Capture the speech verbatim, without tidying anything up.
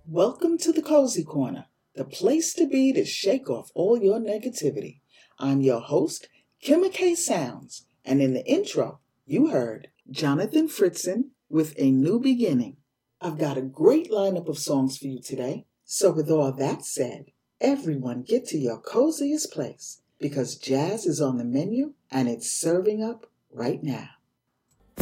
Welcome to the Cozy Corner, the place to be to shake off all your negativity. I'm your host, Kimma K. Sounds, and in the intro, you heard Jonathan Fritzen with A New Beginning. I've got a great lineup of songs for you today, so with all that said, everyone get to your coziest place because jazz is on the menu and it's serving up right now.